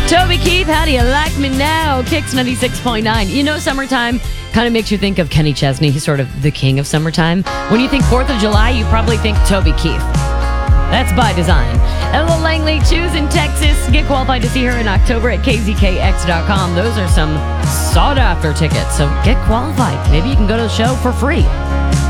Toby Keith, how do you like me now? Kicks 96.9. You know, summertime kind of makes you think of Kenny Chesney. He's sort of the king of summertime. When you think 4th of July, you probably think Toby Keith. That's by design. Ella Langley, Choose in Texas. Get qualified to see her in October at kzkx.com. Those are some sought-after tickets, so get qualified. Maybe you can go to the show for free.